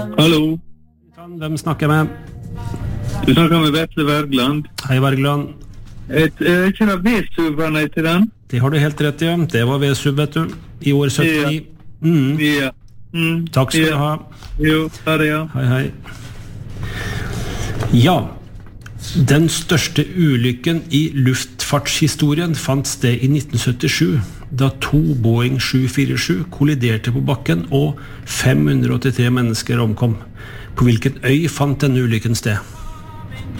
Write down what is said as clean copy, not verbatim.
Hallo. Hvem snakker jeg med? Du snakker med Vetle Wergeland. Hei, Wergeland. Jeg kjenner V-suberne til den. Det har du helt rett i. Det var V-sub, vet du. I år 79. Ja. Takk skal du ha. Jo, ha det, ja. Hei, hei. Ja, den største ulykken i luftfartshistorien fant sted i 1977, da 2 Boeing 747 kolliderte på bakken og 583 mennesker omkom. På hvilken øy fant denne ulykken sted?